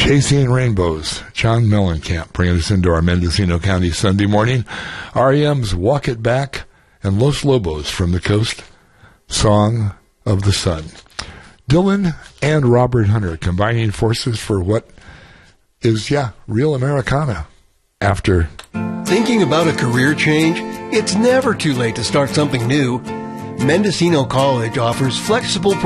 Chasing Rainbows, John Mellencamp, bringing us into our Mendocino County Sunday morning. REM's Walk It Back and Los Lobos from the Coast, Song of the Sun. Dylan and Robert Hunter combining forces for what is, real Americana. After thinking about a career change, it's never too late to start something new. Mendocino College offers flexible